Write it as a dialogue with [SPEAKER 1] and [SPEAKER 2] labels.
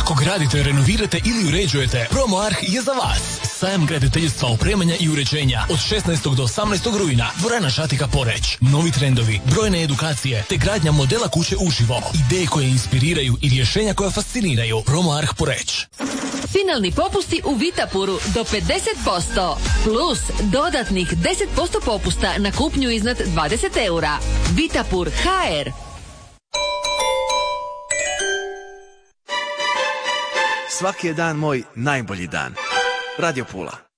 [SPEAKER 1] Ako gradite, renovirate ili uređujete, Promo Arh je za vas. Sajam graditeljstva, opremanja i uređenja od 16. do 18. rujna. Dvorana Šatika Poreć. Novi trendovi, brojne edukacije te gradnja modela kuće uživo. Ideje koje inspiriraju i rješenja koja fasciniraju. Promo Arh Poreć.
[SPEAKER 2] Finalni popusti u Vitapuru do 50%. Plus dodatnih 10% popusta na kupnju iznad 20 eura. Vitapur HR.
[SPEAKER 3] Svaki je dan moj najbolji dan. Radio Pula.